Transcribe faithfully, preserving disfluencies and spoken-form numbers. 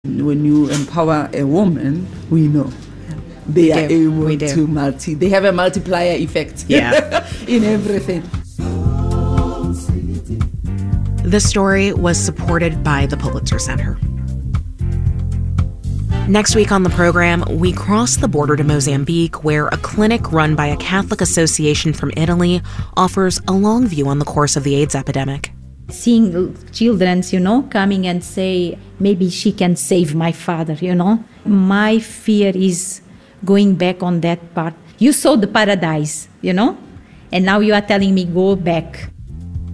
When you empower a woman, we know they are do. able We do. to multi. They have a multiplier effect. Yeah. in everything. This story was supported by the Pulitzer Center. Next week on the program, we cross the border to Mozambique, where a clinic run by a Catholic association from Italy offers a long view on the course of the AIDS epidemic. Seeing children, you know, coming and say, maybe she can save my father, you know. My fear is going back on that part. You saw the paradise, you know, and now you are telling me go back.